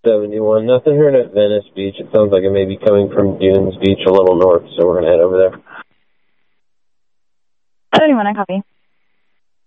71. Nothing heard at Venice Beach. It sounds like it may be coming from Dunes Beach a little north, so we're going to head over there. 71, I copy.